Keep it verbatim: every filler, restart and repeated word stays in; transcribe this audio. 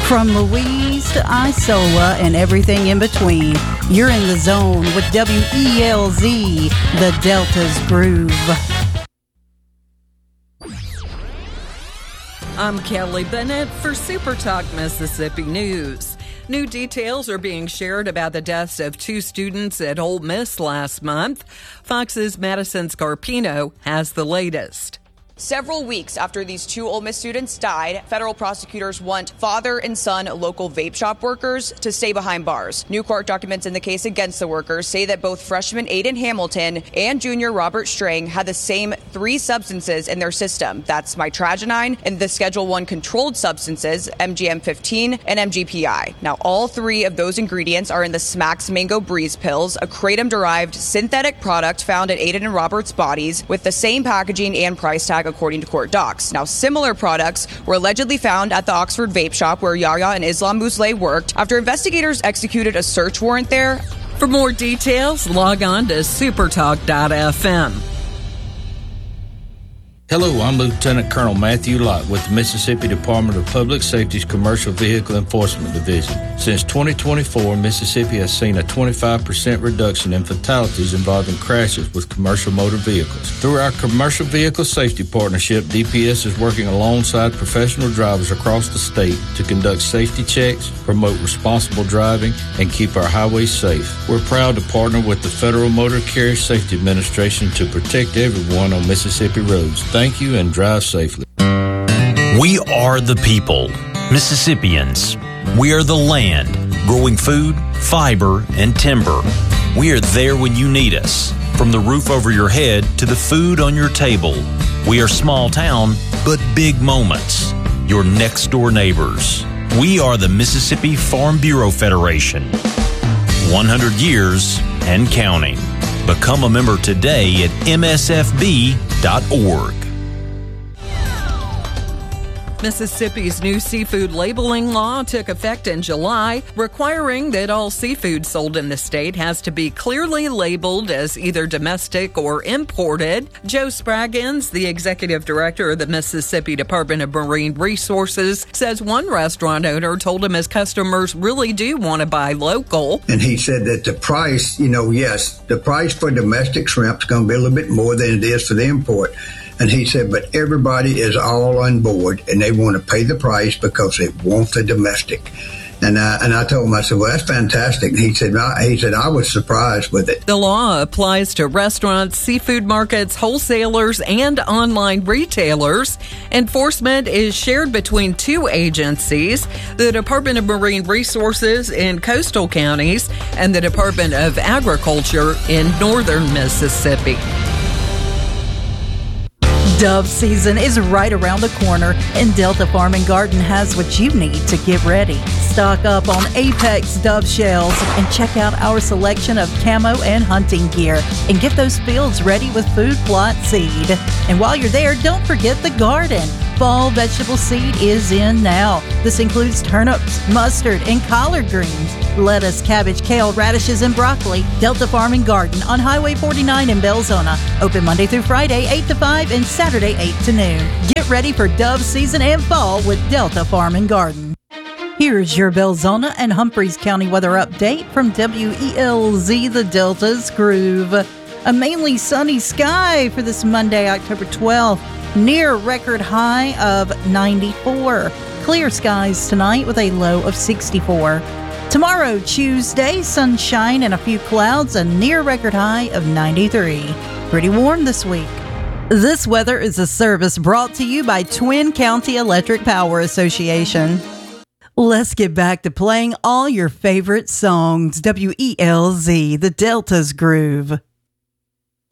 From Louise to Isola and everything in between, you're in the zone with W E L Z, the Delta's Groove. I'm Kelly Bennett for Super Talk Mississippi News. New details are being shared about the deaths of two students at Ole Miss last month. Fox's Madison Scarpino has the latest. Several weeks after these two Ole Miss students died, federal prosecutors want father and son local vape shop workers to stay behind bars. New court documents in the case against the workers say that both freshman Aiden Hamilton and junior Robert Strang had the same three substances in their system. That's mitragynine and the Schedule one controlled substances, M G M fifteen and M G P I. Now, all three of those ingredients are in the Smacks Mango Breeze pills, a kratom-derived synthetic product found at Aiden and Robert's bodies with the same packaging and price tag according to court docs. Now, similar products were allegedly found at the Oxford vape shop where Yahya and Islam Mousselet worked after investigators executed a search warrant there. For more details, log on to supertalk dot f m. Hello, I'm Lieutenant Colonel Matthew Lott with the Mississippi Department of Public Safety's Commercial Vehicle Enforcement Division. Since twenty twenty-four, Mississippi has seen a twenty-five percent reduction in fatalities involving crashes with commercial motor vehicles. Through our Commercial Vehicle Safety Partnership, D P S is working alongside professional drivers across the state to conduct safety checks, promote responsible driving, and keep our highways safe. We're proud to partner with the Federal Motor Carrier Safety Administration to protect everyone on Mississippi roads. Thank you and drive safely. We are the people, Mississippians. We are the land, growing food, fiber, and timber. We are there when you need us, from the roof over your head to the food on your table. We are small town, but big moments. Your next door neighbors. We are the Mississippi Farm Bureau Federation. one hundred years and counting. Become a member today at M S F B dot org. Mississippi's new seafood labeling law took effect in July, requiring that all seafood sold in the state has to be clearly labeled as either domestic or imported. Joe Spraggins, the executive director of the Mississippi Department of Marine Resources, says one restaurant owner told him his customers really do want to buy local. And he said that the price, you know, yes, the price for domestic shrimp is going to be a little bit more than it is for the import. And he said, but everybody is all on board, and they want to pay the price because they want the domestic. And I, and I told him, I said, well, that's fantastic. And he said, I, he said, I was surprised with it. The law applies to restaurants, seafood markets, wholesalers, and online retailers. Enforcement is shared between two agencies, the Department of Marine Resources in coastal counties and the Department of Agriculture in northern Mississippi. Dove season is right around the corner, and Delta Farm and Garden has what you need to get ready. Stock up on Apex Dove shells and check out our selection of camo and hunting gear, and get those fields ready with food plot seed. And while you're there, don't forget the garden. Fall vegetable seed is in now. This includes turnips, mustard, and collard greens, lettuce, cabbage, kale, radishes, and broccoli. Delta Farm and Garden on Highway forty-nine in Belzona. Open Monday through Friday, eight to five, and Saturday, eight to noon. Get ready for dove season and fall with Delta Farm and Garden. Here's your Belzona and Humphreys County weather update from W E L Z, the Delta's Groove. A mainly sunny sky for this Monday, October twelfth. Near record high of ninety-four. Clear skies tonight with a low of sixty-four. Tomorrow, Tuesday, sunshine and a few clouds, a near record high of ninety-three. Pretty warm this week. This weather is a service brought to you by Twin County Electric Power Association. Let's get back to playing all your favorite songs. W E L Z, the Delta's Groove.